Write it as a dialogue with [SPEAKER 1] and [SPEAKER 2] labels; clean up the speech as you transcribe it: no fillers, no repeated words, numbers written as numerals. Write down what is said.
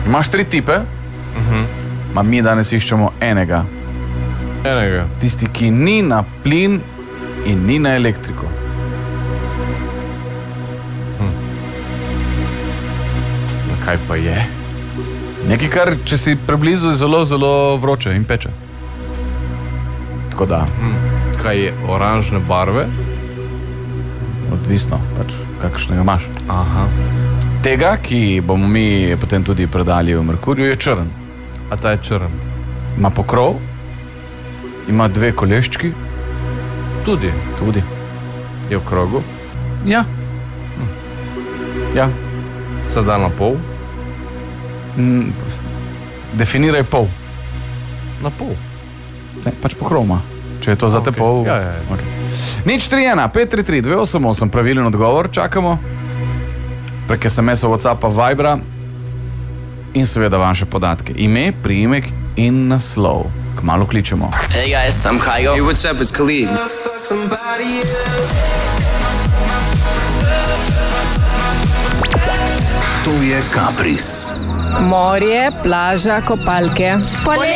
[SPEAKER 1] Imaš 3 tipe, mi danes iščemo enega. Tisti, ki ni na plin in ni na elektriko.
[SPEAKER 2] Kaj pa je?
[SPEAKER 1] Nekaj, kar, če si preblizu, je zelo, zelo vroče in peče. Tako da.
[SPEAKER 2] Kaj je oranžne barve?
[SPEAKER 1] Odvisno, pač, kakšnega imaš.
[SPEAKER 2] Aha.
[SPEAKER 1] Tega, ki bomo mi potem tudi predali v Merkurju, je črn.
[SPEAKER 2] A ta je črn?
[SPEAKER 1] Ima pokrov, ima 2 koleščki.
[SPEAKER 2] Tudi?
[SPEAKER 1] Tudi.
[SPEAKER 2] Je v krogu?
[SPEAKER 1] Ja. Ja.
[SPEAKER 2] Se da na pol?
[SPEAKER 1] Definiraj pol.
[SPEAKER 2] Na pol?
[SPEAKER 1] Ne, pač pokrov ima. Če je to za te pol...
[SPEAKER 2] Ja.
[SPEAKER 1] Okay. Nič 3-1, 533, 288, pravilen odgovor, čakamo. Prek SMS-a, WhatsAppa, Vibra in seveda vaše podatke. Ime, priimek in naslov. Kmalu kličemo.
[SPEAKER 3] Hey guys, I'm Kygo. Hey, what's up? It's Khalid.
[SPEAKER 4] To je Kapris.
[SPEAKER 5] Morje, plaža, kopalke.